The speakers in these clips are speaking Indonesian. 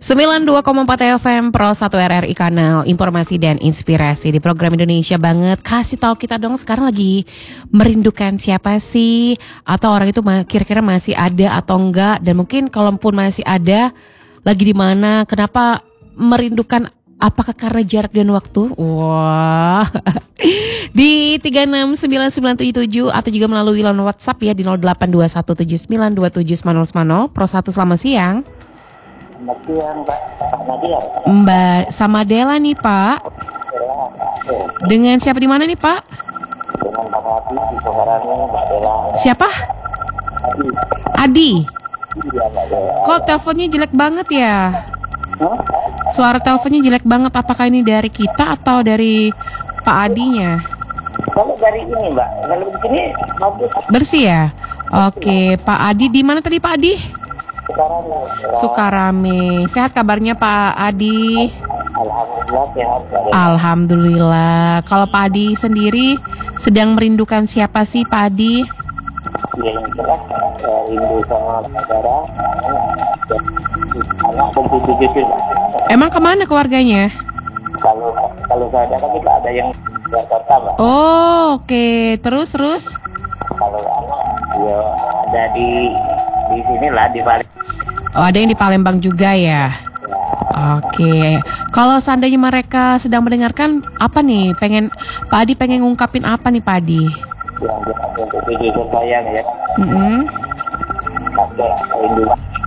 92,4 FM Pro 1 RRI Kanal Informasi dan Inspirasi. Di program Indonesia Banget, kasih tahu kita dong sekarang lagi merindukan siapa sih? Atau orang itu kira-kira masih ada atau enggak? Dan mungkin kalaupun masih ada, lagi di mana? Kenapa merindukan? Apakah karena jarak dan waktu? Wah. Di 3699977 atau juga melalui line WhatsApp ya di 0821792790. Pro 1 selamat siang. Selamat siang, Pak Nadia. Mbak Samadela nih, Pak. Dengan siapa di mana nih, Pak? Dengan Pak Adi di Sokarani, Mbak Dela. Siapa? Adi. Iya, Mbak Dela. Kok teleponnya jelek banget ya? Hah? Suara teleponnya jelek banget. Apakah ini dari kita atau dari Pak Adinya? Kalau dari ini, Mbak, kalau di sini bagus. Bersih ya? Oke, Pak Adi di mana tadi, Pak Adi? Sokarani. Sukarame. Sehat kabarnya Pak Adi? Alhamdulillah sehat, Mbak Dela. Alhamdulillah. Kalau Pak Adi sendiri sedang merindukan siapa sih Pak Adi? Ya, yang jelas rindu sama negara. Anak kumpul kecil, Mbak. Emang kemana keluarganya? Kalau saya ada kan kita ada yang di Jakarta, Mbak. Oh, oke. Terus? Kalau anak ya ada di sinilah di Bali. Oh, ada yang di Palembang juga ya? Oke. Kalau seandainya mereka sedang mendengarkan, apa nih? Pak Adi pengen ngungkapin apa nih Pak Adi? Yang jelas untuk video sayang ya. Ada rindu.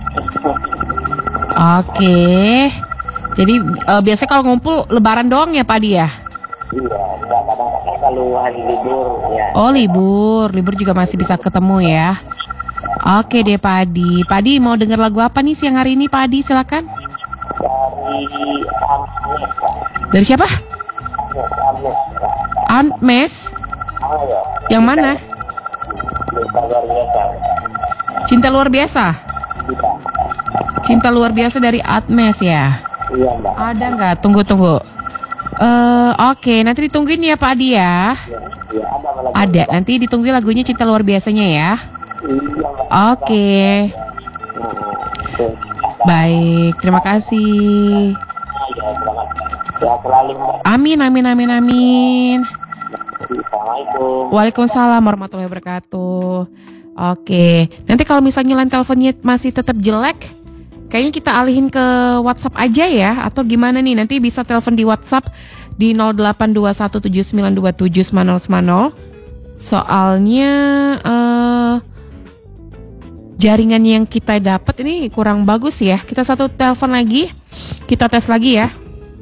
Oke. Jadi biasanya kalau ngumpul lebaran doang ya Pak Adi ya? Iya, kadang-kadang kalau hari libur ya. Oh libur juga masih bisa ketemu ya. Oke deh Pak Adi. Pak Adi mau denger lagu apa nih siang hari ini Pak Adi, silakan. Dari Amnes, Pak. Dari siapa? Amnes, Pak. Antmes. Ayo. Yang mana? Cinta luar biasa. Cinta luar biasa. Kita. Cinta luar biasa dari Antmes ya. Iya, Mbak. Ada nggak? Tunggu. Oke, nanti ditungguin ya Pak Adi ya. Iya, ada malah. Ada, nanti ditungguin lagunya Cinta Luar Biasanya ya. Iya, Mbak. Oke. Baik, terima kasih. Ya, selamat. Sehat selalu, Mbak. Amin. Assalamualaikum. Waalaikumsalam warahmatullahi wabarakatuh. Oke, nanti kalau misalnya line teleponnya masih tetap jelek, kayaknya kita alihin ke WhatsApp aja ya. Atau gimana nih, nanti bisa telepon di WhatsApp di 0821792790. Soalnya jaringan yang kita dapat ini kurang bagus ya. Kita satu telepon lagi, kita tes lagi ya.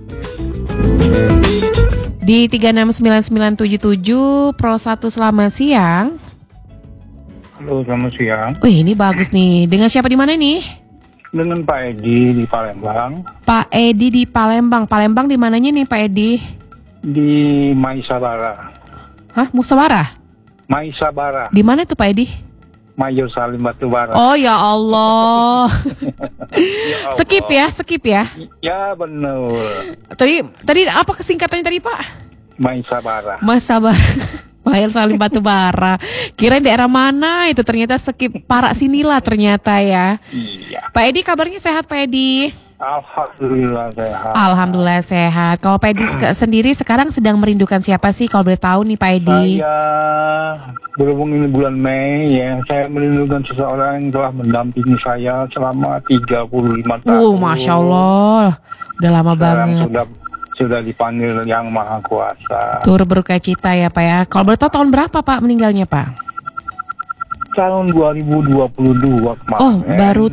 Di 3699977 Pro 1 selamat siang. Halo, selamat siang. Wih, ini bagus nih. Dengan siapa di mana nih? Dengan Pak Edi di Palembang. Pak Edi di Palembang. Palembang di mananya nih Pak Edi? Di Maisabara. Hah, Musyawarah? Maisabara. Di mana tuh Pak Edi? Mayor Salim Batubara. Oh ya Allah. Ya Allah. Skip ya. Ya benar. Tadi apa kesingkatannya tadi Pak? Maisabara. Mas sabar. Mayor Salim Batubara. Kirain daerah mana itu, ternyata skip para sinilah ternyata ya. Iya. Pak Edi kabarnya sehat Pak Edi? Alhamdulillah sehat. Alhamdulillah sehat. Kalau Pak Edi sendiri sekarang sedang merindukan siapa sih kalau boleh tahu nih Pak Edi? Saya berhubung ini bulan Mei ya, saya merindukan seseorang yang telah mendampingi saya selama 35 tahun. Masya Allah. Udah lama Sekarang banget. sudah dipanggil Yang Maha Kuasa. Turut berduka cita ya Pak ya. Kalau boleh tahu tahun berapa Pak meninggalnya Pak? Tahun 2022 kemarin. Oh baru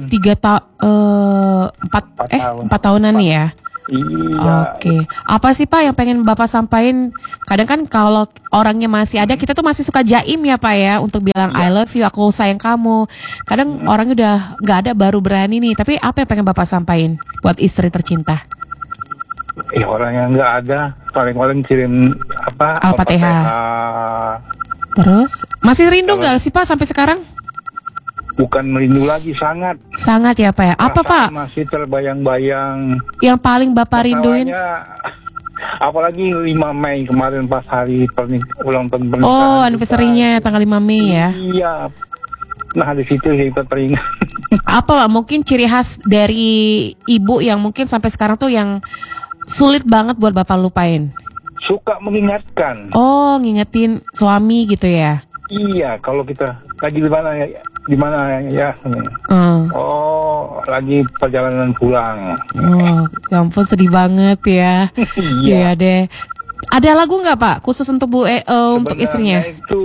4 tahunan nih ya. Iya. Oke. Apa sih Pak yang pengen Bapak sampaikan? Kadang kan kalau orangnya masih ada, kita tuh masih suka jaim ya Pak ya, untuk bilang I love you, aku sayang kamu. Kadang orangnya udah gak ada baru berani nih. Tapi apa yang pengen Bapak sampaikan buat istri tercinta? Orang yang nggak ada paling kirim Al-Fatihah. Terus masih rindu nggak sih Pak sampai sekarang? Bukan merindu lagi, sangat ya Pak ya. Apa Pak masih terbayang-bayang yang paling Bapak rinduin? Apalagi 5 Mei kemarin pas hari ulang tahun pernikahan. Oh, anniversary-nya tanggal 5 Mei ya. Iya. Nah di situ kita teringat. Apa mungkin ciri khas dari ibu yang mungkin sampai sekarang tuh yang sulit banget buat Bapak lupain? Suka mengingatkan. Oh, ngingetin suami gitu ya? Iya, kalau kita lagi di mana ya? Di mana ya? Oh, lagi perjalanan pulang. Oh, ya ampun sedih banget ya. Iya deh. Ada lagu nggak Pak khusus untuk untuk istrinya? Itu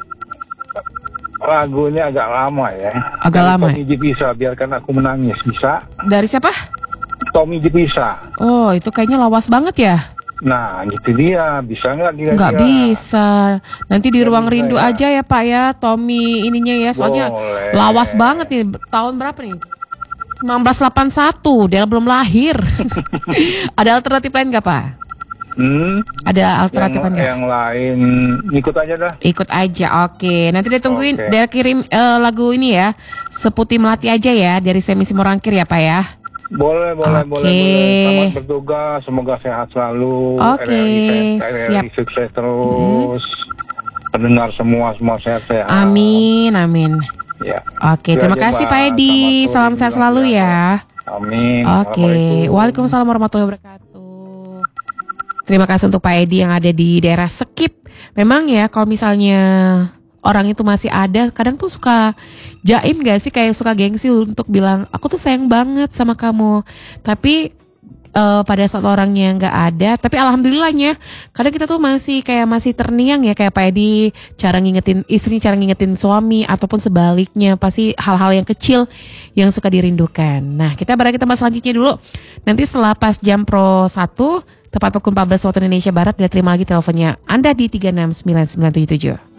lagunya agak lama ya. Agak lama. Tommy Jepisa, biarkan aku menangis, bisa? Dari siapa? Tommy Jepisa. Oh, itu kayaknya lawas banget ya? Nah, gitu dia. Bisa nggak dia? Nggak bisa. Nanti di ruang rindu ya. aja ya Pak ya, Tommy ininya ya. Soalnya boleh. Lawas banget nih. Tahun berapa nih? 1981, dia belum lahir. Ada alternatif lain nggak Pak? Ada alternatif lain nggak? Yang lain ikut aja dah. Ikut aja, oke. Nanti dia tungguin, dia kirim lagu ini ya, Seputih Melati aja ya, dari Semi Simorangkir ya Pak ya. Boleh. Selamat bertugas, semoga sehat selalu. RRI sukses terus. Pendengar semua sehat-sehat. Amin. Ya. Oke, terima kasih Pak Edi. Salam sehat selalu ya. Amin. Oke, Waalaikumsalam warahmatullahi wabarakatuh. Terima kasih untuk Pak Edi yang ada di daerah Sekip. Memang ya kalau misalnya orang itu masih ada, kadang tuh suka jaim gak sih, kayak suka gengsi untuk bilang aku tuh sayang banget sama kamu. Tapi pada saat orangnya nggak ada, tapi alhamdulillahnya kadang kita tuh masih terngiang ya, kayak Pak Edi cara ngingetin istri, cara ngingetin suami, ataupun sebaliknya pasti hal-hal yang kecil yang suka dirindukan. Nah, kita bahas selanjutnya dulu. Nanti setelah pas jam pro 1 tepat pukul 14 waktu Indonesia Barat, kita terima lagi teleponnya Anda di 369977.